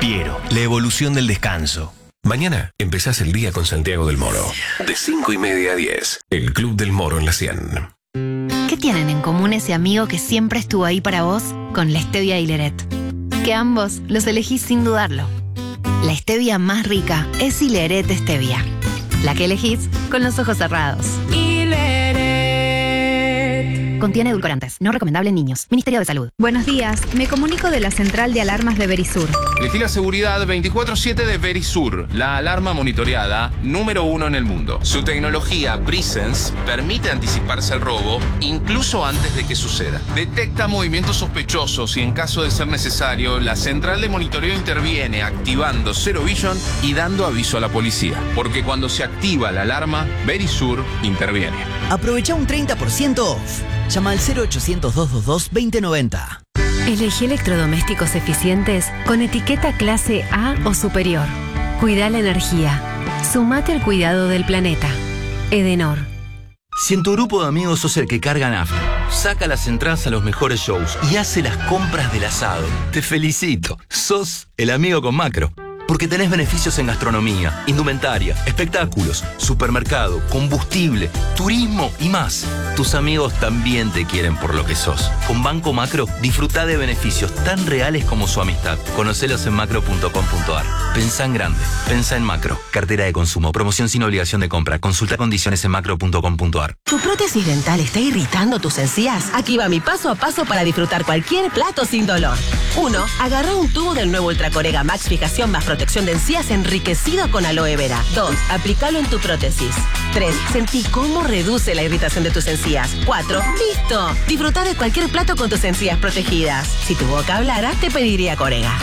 Piero, la evolución del descanso. Mañana empezás el día con Santiago del Moro. De 5:30 a 10. El Club del Moro en la 100. ¿Qué tienen en común ese amigo que siempre estuvo ahí para vos con la stevia y Ileret? Que ambos los elegís sin dudarlo. La stevia más rica es Ileret Stevia. La que elegís con los ojos cerrados. Ileret. Contiene edulcorantes. No recomendable en niños. Ministerio de Salud. Buenos días. Me comunico de la central de alarmas de Verisur. Elegí la seguridad 24/7 de Verisur, la alarma monitoreada número 1 en el mundo. Su tecnología Presence permite anticiparse al robo incluso antes de que suceda. Detecta movimientos sospechosos y en caso de ser necesario, la central de monitoreo interviene activando Zero Vision y dando aviso a la policía. Porque cuando se activa la alarma, Verisur interviene. Aprovecha un 30% off. Llama al 0800-222-2090. Elegí electrodomésticos eficientes con etiqueta clase A o superior. Cuida la energía. Sumate al cuidado del planeta. Edenor. Si en tu grupo de amigos sos el que carga nafta, saca las entradas a los mejores shows y hace las compras del asado, te felicito. Sos el amigo con Macro. Porque tenés beneficios en gastronomía, indumentaria, espectáculos, supermercado, combustible, turismo y más. Tus amigos también te quieren por lo que sos. Con Banco Macro, disfrutá de beneficios tan reales como su amistad. Conocelos en macro.com.ar. Pensá en grande. Pensá en Macro. Cartera de consumo. Promoción sin obligación de compra. Consulta condiciones en macro.com.ar. ¿Tu prótesis dental está irritando tus encías? Aquí va mi paso a paso para disfrutar cualquier plato sin dolor. 1. Agarra un tubo del nuevo Ultracorega Max Fijación más protección de encías enriquecido con aloe vera. 2. Aplícalo en tu prótesis. 3. Sentí cómo reduce la irritación de tus encías. 4. ¡Listo! Disfruta de cualquier plato con tus encías protegidas. Si tu boca hablara, te pediría Corega.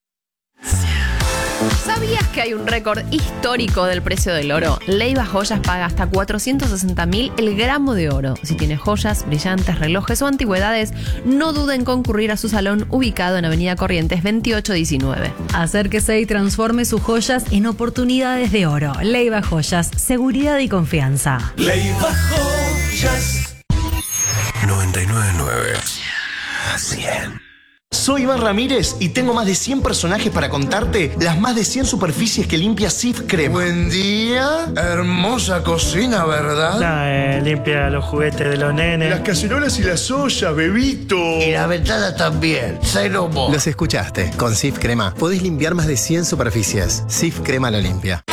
¿Sabías que hay un récord histórico del precio del oro? Leiva Joyas paga hasta 460.000 el gramo de oro. Si tienes joyas, brillantes, relojes o antigüedades, no duden en concurrir a su salón ubicado en Avenida Corrientes 2819. Acérquese y transforme sus joyas en oportunidades de oro. Leiva Joyas, seguridad y confianza. Leiva Joyas. 99.9. 100. Soy Iván Ramírez y tengo más de 100 personajes para contarte las más de 100 superficies que limpia Cif Crema. Buen día. Hermosa cocina, ¿verdad? Limpia los juguetes de los nenes. Las cacerolas y las ollas, bebito. Y la ventana también. Cero mo. Los escuchaste. Con Cif Crema podés limpiar más de 100 superficies. Cif Crema lo limpia.